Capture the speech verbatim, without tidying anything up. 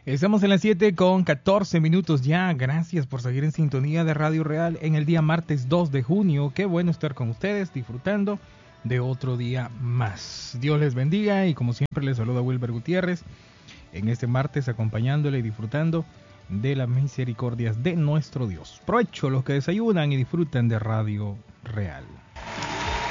Estamos en las siete con catorce minutos ya. Gracias por seguir en sintonía de Radio Real en el día martes dos de junio. Qué bueno estar con ustedes disfrutando de otro día más. Dios les bendiga y como siempre les saluda Wilber Gutiérrez en este martes acompañándole y disfrutando de las misericordias de nuestro Dios. Provecho los que desayunan y disfrutan de Radio Real.